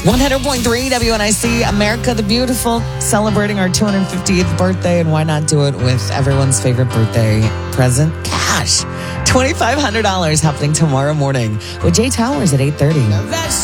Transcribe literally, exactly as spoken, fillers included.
one hundred point three W N I C, America the Beautiful, celebrating our two hundred fiftieth birthday. And why not do it with everyone's favorite birthday present, cash? twenty-five hundred dollars happening tomorrow morning with Jay Towers at eight thirty.